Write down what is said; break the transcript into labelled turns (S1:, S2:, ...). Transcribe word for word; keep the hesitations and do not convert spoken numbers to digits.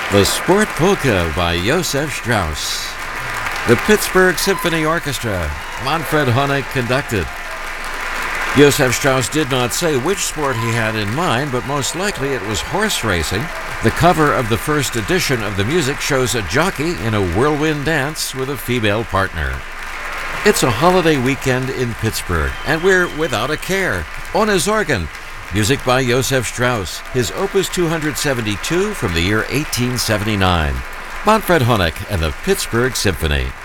S1: The Sport Polka by Josef Strauss. The Pittsburgh Symphony Orchestra, Manfred Honeck conducted. Josef Strauss did not say which sport he had in mind, but most likely it was horse racing. The cover of the first edition of the music shows a jockey in a whirlwind dance with a female partner. It's a holiday weekend in Pittsburgh, and we're without a care. On his organ, music by Josef Strauss, his Opus two seventy-two from the year eighteen seventy-nine. Manfred Honeck and the Pittsburgh Symphony.